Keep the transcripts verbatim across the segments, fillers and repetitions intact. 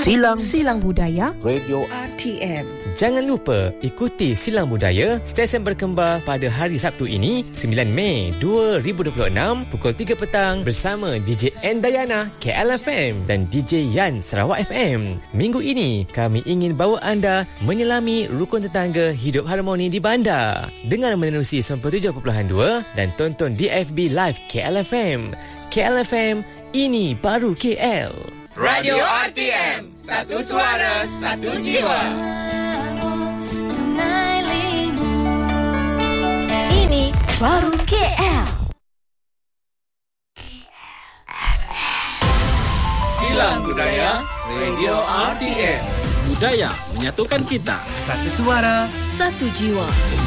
Silang Silang Budaya Radio R T M. Jangan lupa ikuti Silang Budaya stesen berkembar pada hari Sabtu ini sembilan Mei dua ribu dua puluh enam pukul tiga petang bersama D J N Dayana K L F M dan D J Yan Sarawak F M. Minggu ini kami ingin bawa anda menyelami rukun tetangga hidup harmoni di bandar dengan menerusi sembilan puluh tujuh perpuluhan dua dan tonton D F B Live K L F M. K L F M, ini baru K L. Radio R T M, satu suara, satu jiwa. Ini baru K L. Silang Budaya, Radio R T M. Budaya menyatukan kita. Satu suara, Satu jiwa.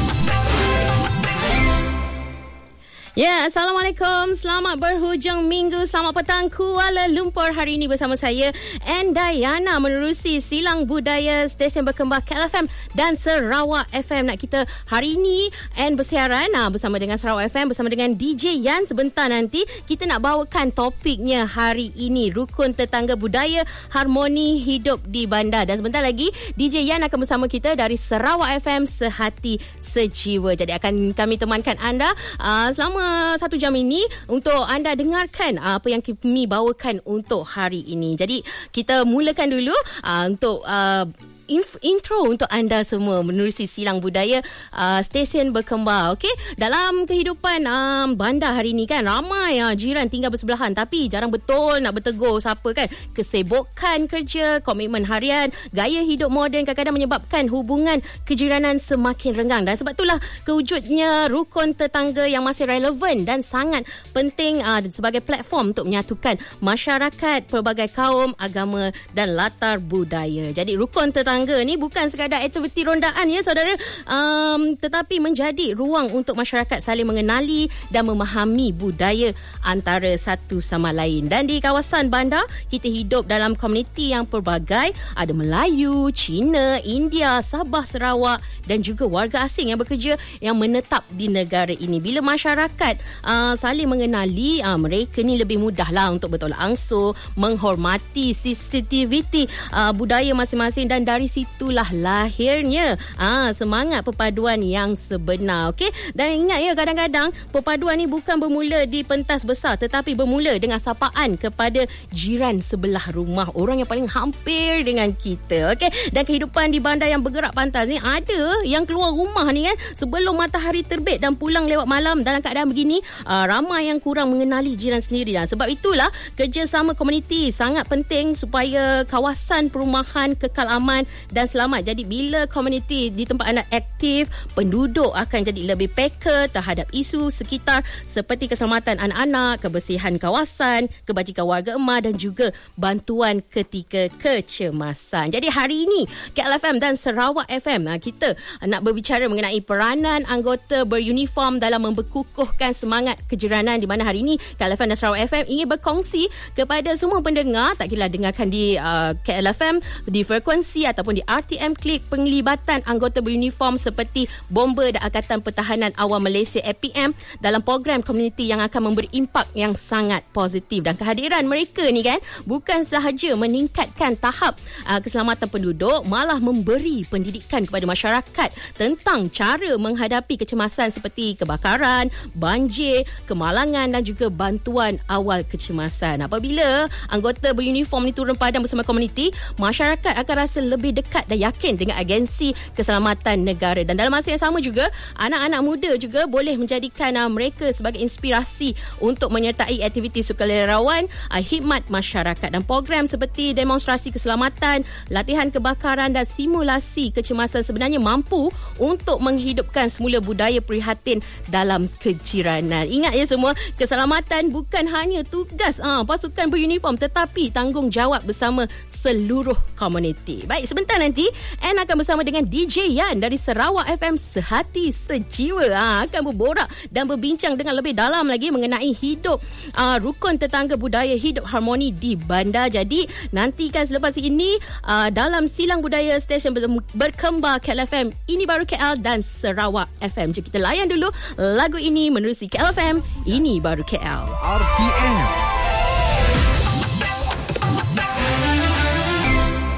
Ya, Assalamualaikum. Selamat berhujung minggu. Selamat petang Kuala Lumpur. Hari ini bersama saya N Dayana menerusi Silang Budaya stesen berkembar K L F M dan Sarawak F M. Nak kita hari ini N bersiaran nah, bersama dengan Sarawak F M, bersama dengan D J Yan. Sebentar nanti kita nak bawakan topiknya hari ini, Rukun Tetangga Budaya Harmoni Hidup di Bandar. Dan sebentar lagi D J Yan akan bersama kita dari Sarawak F M, Sehati Sejiwa. Jadi akan kami temankan anda uh, selama satu jam ini untuk anda dengarkan apa yang kami bawakan untuk hari ini. Jadi kita mulakan dulu uh, untuk uh, intro untuk anda semua menerusi Silang Budaya uh, stesen berkembar. Okey, dalam kehidupan um, bandar hari ni kan ramai uh, jiran tinggal bersebelahan tapi jarang betul nak bertegur siapa kan. Kesibukan kerja, komitmen harian, gaya hidup moden kadang-kadang menyebabkan hubungan kejiranan semakin renggang. Dan sebab itulah kewujudnya rukun tetangga yang masih relevan dan sangat penting uh, sebagai platform untuk menyatukan masyarakat pelbagai kaum, agama dan latar budaya. Jadi rukun tetangga ni bukan sekadar aktiviti rondaan ya saudara, um, tetapi menjadi ruang untuk masyarakat saling mengenali dan memahami budaya antara satu sama lain. Dan di kawasan bandar kita hidup dalam komuniti yang pelbagai, ada Melayu, Cina, India, Sabah, Sarawak dan juga warga asing yang bekerja yang menetap di negara ini. Bila masyarakat uh, saling mengenali, uh, mereka ni lebih mudahlah untuk bertolak ansur, menghormati sensitiviti uh, budaya masing-masing, dan dari situlah lahirnya ah, semangat perpaduan yang sebenar. Okey, dan ingat ya, kadang-kadang perpaduan ni bukan bermula di pentas besar tetapi bermula dengan sapaan kepada jiran sebelah rumah, orang yang paling hampir dengan kita. Okey, dan kehidupan di bandar yang bergerak pantas ni, ada yang keluar rumah ni kan sebelum matahari terbit dan pulang lewat malam. Dalam keadaan begini ah, ramai yang kurang mengenali jiran sendiri. Dan sebab itulah kerjasama komuniti sangat penting supaya kawasan perumahan kekal aman dan selamat. Jadi bila komuniti di tempat anda aktif, penduduk akan jadi lebih peka terhadap isu sekitar seperti keselamatan anak-anak, kebersihan kawasan, kebajikan warga emah dan juga bantuan ketika kecemasan. Jadi hari ini K L F M dan Sarawak F M kita nak berbicara mengenai peranan anggota beruniform dalam memperkukuhkan semangat kejiranan, di mana hari ini K L F M dan Sarawak F M ingin berkongsi kepada semua pendengar, tak kira dengarkan di uh, K L F M, di frekuensi ataupun di R T M Klik, penglibatan anggota beruniform seperti Bomber dan Angkatan Pertahanan Awam Malaysia A P M dalam program komuniti yang akan memberi impak yang sangat positif. Dan kehadiran mereka ni kan bukan sahaja meningkatkan tahap uh, keselamatan penduduk, malah memberi pendidikan kepada masyarakat tentang cara menghadapi kecemasan seperti kebakaran, banjir, kemalangan dan juga bantuan awal kecemasan. Apabila anggota beruniform ni turun padam bersama komuniti, masyarakat akan rasa lebih dekat dan yakin dengan agensi keselamatan negara. Dan dalam masa yang sama juga, anak-anak muda juga boleh menjadikan uh, mereka sebagai inspirasi untuk menyertai aktiviti sukarelawan, uh, khidmat masyarakat dan program seperti demonstrasi keselamatan, latihan kebakaran dan simulasi kecemasan sebenarnya mampu untuk menghidupkan semula budaya prihatin dalam kejiranan. Ingat ya semua, keselamatan bukan hanya tugas uh, pasukan beruniform tetapi tanggungjawab bersama seluruh komuniti. Baik, sebentar nanti Anne akan bersama dengan D J Yan dari Sarawak F M, Sehati Sejiwa ha, akan berborak dan berbincang dengan lebih dalam lagi mengenai hidup uh, rukun tetangga budaya hidup harmoni di bandar. Jadi nantikan selepas ini uh, dalam Silang Budaya stesen berkembar K L F M, ini baru K L dan Sarawak F M. Jom kita layan dulu lagu ini menerusi K L F M, ini baru K L. R T M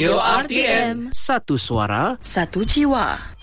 Radio R T M. Satu suara, Satu jiwa.